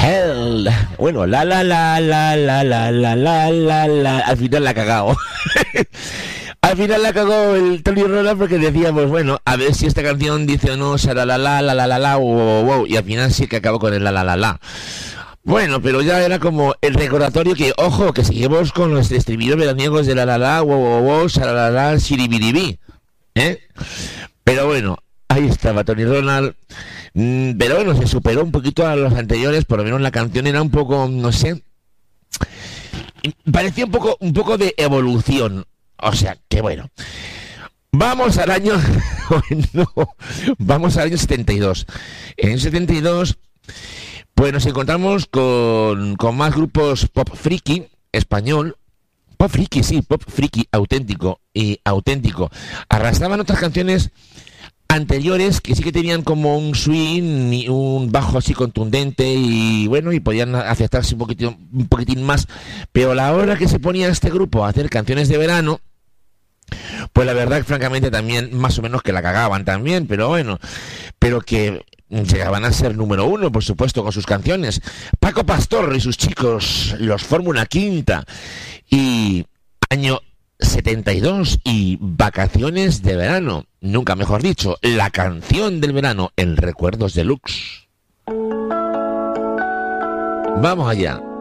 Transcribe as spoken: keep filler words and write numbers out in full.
Hell. Bueno, la la la la la la la la la la. Al final la ha cagado. Al final la cagó el Tony Ronald porque decíamos, bueno, a ver si esta canción dice o no, será la la la la la la, wow, wow, y al final sí que acabó con el la la la la. Bueno, pero ya era como el recordatorio que, ojo, que seguimos con los estribillos veraniegos de la la la, wow, wow, wow, será la la, siribiribí, ¿eh? Pero bueno, ahí estaba Tony Ronald. Mm, pero bueno, se superó un poquito a los anteriores, por lo menos la canción era un poco, no sé, parecía un poco, un poco de evolución. O sea, que bueno. Vamos al año... no, vamos al año setenta y dos. En el setenta y dos, pues nos encontramos con, con más grupos pop friki español. Pop friki, sí, pop friki auténtico y auténtico. Arrastraban otras canciones anteriores que sí que tenían como un swing y un bajo así contundente y bueno, y podían aceptarse un poquitín, un poquitín más, pero a la hora que se ponía este grupo a hacer canciones de verano, pues la verdad que francamente también más o menos que la cagaban también, pero bueno, pero que llegaban a ser número uno, por supuesto, con sus canciones. Paco Pastor y sus chicos, los Fórmula Quinta, y año setenta y dos y vacaciones de verano, nunca mejor dicho, la canción del verano en Recuerdos Deluxe. Vamos allá.